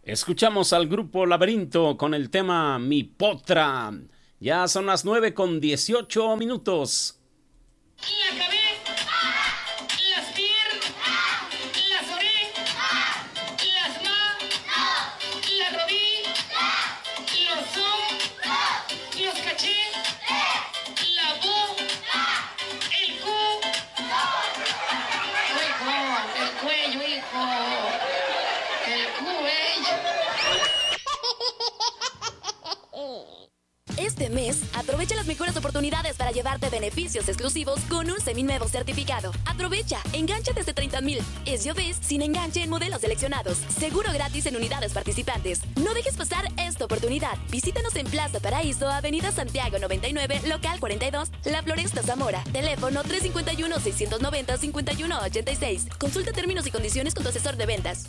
Escuchamos al grupo Laberinto con el tema Mi Potra. Ya son las 9:18. La cabeza, las piernas, las orejas, las manos, la rodilla, los hombros, los cachetes, la boca, el cuello, hijo, el cuello. Este mes, aprovecha las mejores oportunidades para llevarte beneficios exclusivos con un seminuevo certificado. Aprovecha, engancha desde 30,000 SUVs sin enganche en modelos seleccionados. Seguro gratis en unidades participantes. No dejes pasar esta oportunidad. Visítanos en Plaza Paraíso, Avenida Santiago 99, local 42, La Floresta, Zamora. Teléfono 351-690-5186. Consulta términos y condiciones con tu asesor de ventas.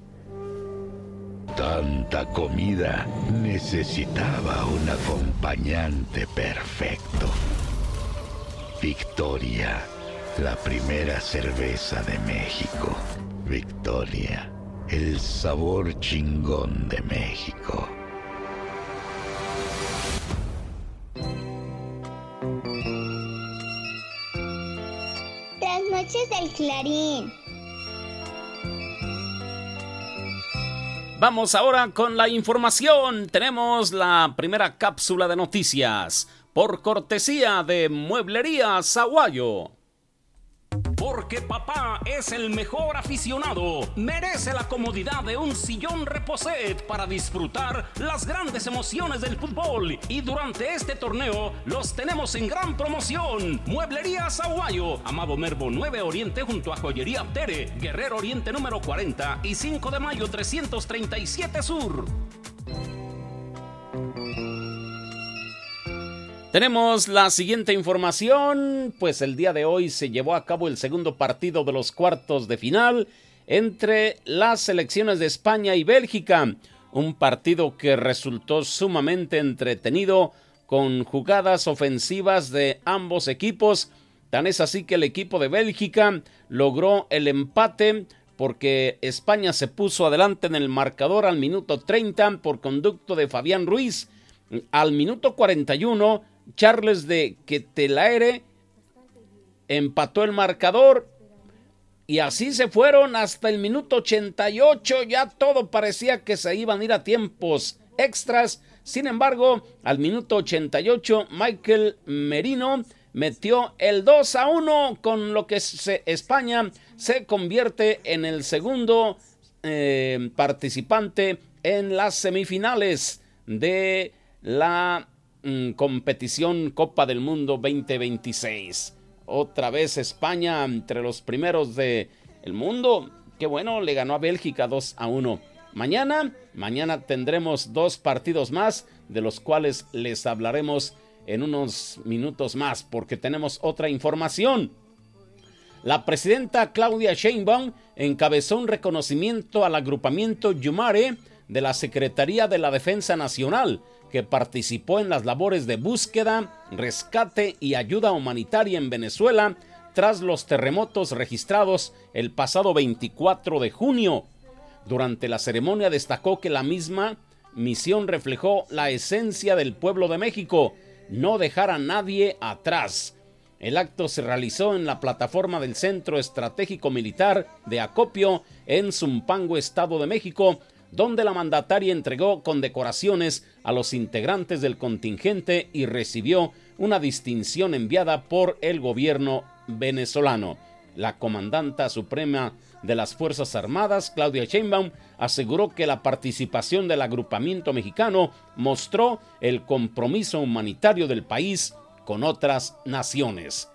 Tanta comida necesitaba un acompañante perfecto. Victoria, la primera cerveza de México. Victoria, el sabor chingón de México. Las noches del Clarín. Vamos ahora con la información. Tenemos la primera cápsula de noticias por cortesía de Mueblería Saguayo. Porque papá es el mejor aficionado, merece la comodidad de un sillón Reposet para disfrutar las grandes emociones del fútbol. Y durante este torneo los tenemos en gran promoción. Mueblería Saguayo, Amado Nervo 9 Oriente junto a Joyería Tere, Guerrero Oriente número 40 y 5 de mayo 337 Sur. Tenemos la siguiente información, pues el día de hoy se llevó a cabo el segundo partido de los cuartos de final entre las selecciones de España y Bélgica, un partido que resultó sumamente entretenido con jugadas ofensivas de ambos equipos, tan es así que el equipo de Bélgica logró el empate porque España se puso adelante en el marcador al minuto 30 por conducto de Fabián Ruiz. Al minuto 41, Charles de Ketelaere empató el marcador y así se fueron hasta el minuto 88. Ya todo parecía que se iban a ir a tiempos extras. Sin embargo, al minuto 88, Michael Merino metió el 2-1, con lo que España se convierte en el segundo participante en las semifinales de la competición Copa del Mundo 2026. Otra vez España entre los primeros del mundo. Qué bueno, le ganó a Bélgica 2-1. Mañana tendremos dos partidos más, de los cuales les hablaremos en unos minutos más, porque tenemos otra información. La presidenta Claudia Sheinbaum encabezó un reconocimiento al agrupamiento Yumare de la Secretaría de la Defensa Nacional, que participó en las labores de búsqueda, rescate y ayuda humanitaria en Venezuela tras los terremotos registrados el pasado 24 de junio. Durante la ceremonia destacó que la misma misión reflejó la esencia del pueblo de México, no dejar a nadie atrás. El acto se realizó en la plataforma del Centro Estratégico Militar de Acopio en Zumpango, Estado de México, donde la mandataria entregó condecoraciones a los integrantes del contingente y recibió una distinción enviada por el gobierno venezolano. La comandanta suprema de las Fuerzas Armadas, Claudia Sheinbaum, aseguró que la participación del agrupamiento mexicano mostró el compromiso humanitario del país con otras naciones.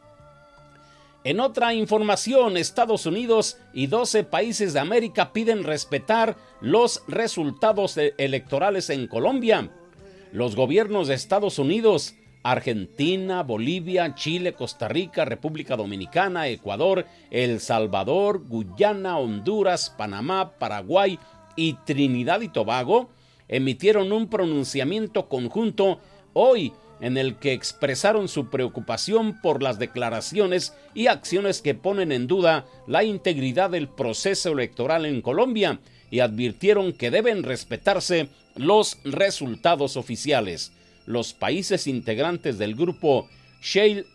En otra información, Estados Unidos y 12 países de América piden respetar los resultados electorales en Colombia. Los gobiernos de Estados Unidos, Argentina, Bolivia, Chile, Costa Rica, República Dominicana, Ecuador, El Salvador, Guyana, Honduras, Panamá, Paraguay y Trinidad y Tobago emitieron un pronunciamiento conjunto hoy en el que expresaron su preocupación por las declaraciones y acciones que ponen en duda la integridad del proceso electoral en Colombia y advirtieron que deben respetarse los resultados oficiales. Los países integrantes del grupo Shale